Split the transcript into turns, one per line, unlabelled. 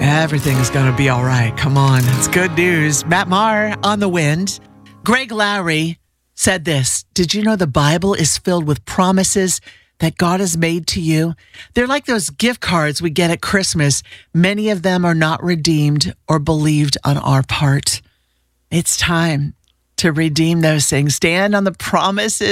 Everything's going to be all right. Come on. It's good news. Matt Maher on the Wind. Greg Lowry said this. Did you know the Bible is filled with promises that God has made to you? They're like those gift cards we get at Christmas. Many of them are not redeemed or believed on our part. It's time to redeem those things. Stand on the promises